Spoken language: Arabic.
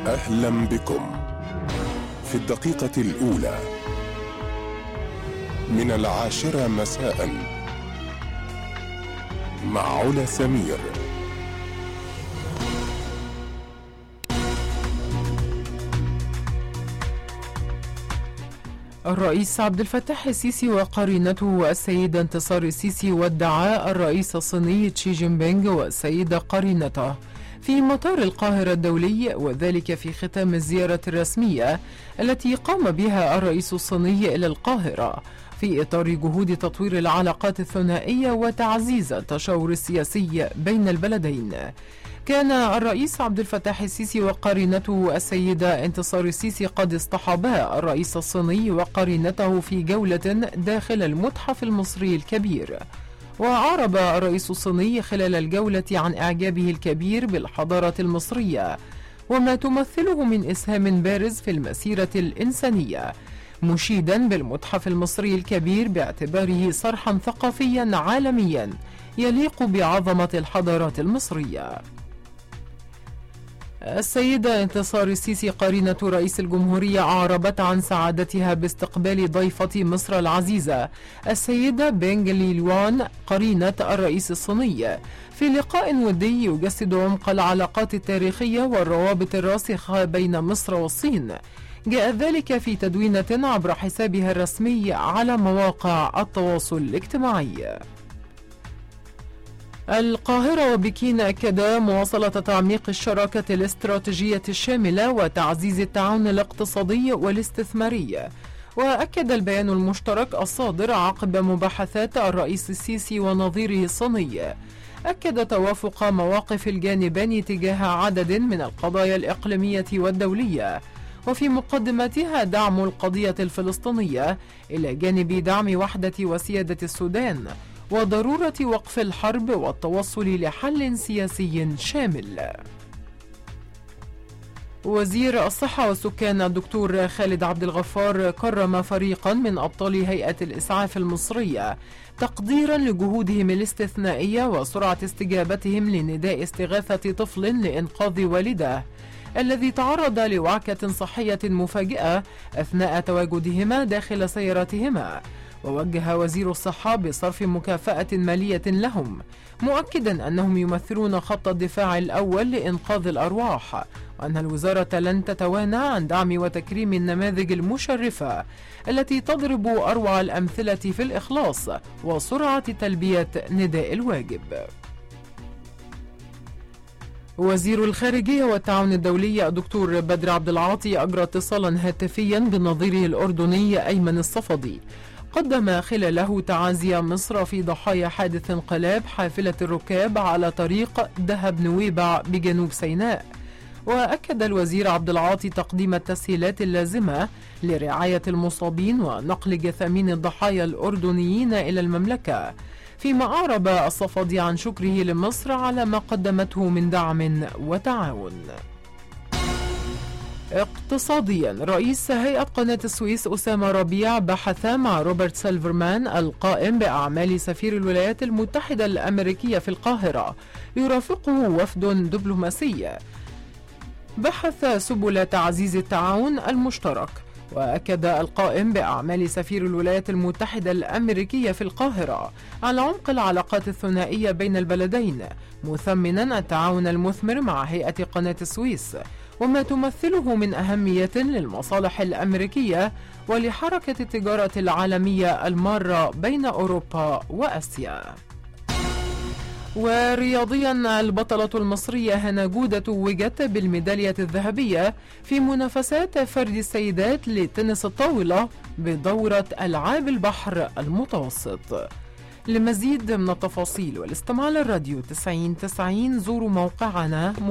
أهلا بكم في الدقيقة الأولى من 10 مساء مع علا سمير. الرئيس عبد الفتاح السيسي وقرينته السيدة انتصار السيسي ودعا الرئيس الصيني شي جين بينغ والسيدة قرينته في مطار القاهرة الدولي، وذلك في ختام الزيارة الرسمية التي قام بها الرئيس الصيني إلى القاهرة في إطار جهود تطوير العلاقات الثنائية وتعزيز التشاور السياسي بين البلدين. كان الرئيس عبد الفتاح السيسي وقرينته السيدة انتصار السيسي قد اصطحبا الرئيس الصيني وقرينته في جولة داخل المتحف المصري الكبير، وأعرب الرئيس الصيني خلال الجولة عن إعجابه الكبير بالحضارة المصرية وما تمثله من إسهام بارز في المسيرة الإنسانية، مشيدا بالمتحف المصري الكبير باعتباره صرحا ثقافيا عالميا يليق بعظمة الحضارات المصرية. السيدة انتصار السيسي قرينة رئيس الجمهورية أعربت عن سعادتها باستقبال ضيفة مصر العزيزة السيدة بينغ ليلوان قرينة الرئيس الصيني في لقاء ودي يجسد عمق العلاقات التاريخية والروابط الراسخة بين مصر والصين. جاء ذلك في تدوينة عبر حسابها الرسمي على مواقع التواصل الاجتماعي. القاهرة وبكين أكدا مواصلة تعميق الشراكة الاستراتيجية الشاملة وتعزيز التعاون الاقتصادي والاستثماري. وأكد البيان المشترك الصادر عقب مباحثات الرئيس السيسي ونظيره الصيني أكد توافق مواقف الجانبين تجاه عدد من القضايا الإقليمية والدولية، وفي مقدمتها دعم القضية الفلسطينية إلى جانب دعم وحدة وسيادة السودان وضرورة وقف الحرب والتوصل لحل سياسي شامل. وزير الصحة والسكان الدكتور خالد عبد الغفار كرم فريقا من أبطال هيئة الإسعاف المصرية تقديرا لجهودهم الاستثنائية وسرعة استجابتهم لنداء استغاثة طفل لإنقاذ والده الذي تعرض لوعكة صحية مفاجئة أثناء تواجدهما داخل سيارتهما. ووجه وزير الصحة بصرف مكافأة مالية لهم، مؤكدا أنهم يمثلون خط الدفاع الأول لإنقاذ الأرواح، وأن الوزارة لن تتوانى عن دعم وتكريم النماذج المشرفة التي تضرب أروع الأمثلة في الإخلاص وسرعة تلبية نداء الواجب. وزير الخارجية والتعاون الدولي الدكتور بدر عبد العاطي أجرى اتصالا هاتفيا بنظيره الأردني أيمن الصفدي قدم خلاله تعازي مصر في ضحايا حادث انقلاب حافلة الركاب على طريق دهب نويبع بجنوب سيناء. وأكد الوزير عبد العاطي تقديم التسهيلات اللازمة لرعاية المصابين ونقل جثامين الضحايا الأردنيين إلى المملكة، فيما أعرب الصفدي عن شكره لمصر على ما قدمته من دعم وتعاون. اقتصاديا، رئيس هيئة قناة السويس أسامة ربيع بحث مع روبرت سيلفرمان القائم بأعمال سفير الولايات المتحدة الأمريكية في القاهرة يرافقه وفد دبلوماسي، بحث سبل تعزيز التعاون المشترك. وأكد القائم بأعمال سفير الولايات المتحدة الأمريكية في القاهرة على عمق العلاقات الثنائية بين البلدين، مثمنا التعاون المثمر مع هيئة قناة السويس وما تمثله من أهمية للمصالح الأمريكية ولحركة التجارة العالمية المارة بين أوروبا وآسيا. ورياضيا، البطلة المصرية هنا جودة توجت بالميدالية الذهبية في منافسات فرد السيدات لتنس الطاولة بدورة ألعاب البحر المتوسط. لمزيد من التفاصيل والاستماع للراديو 90 زوروا موقعنا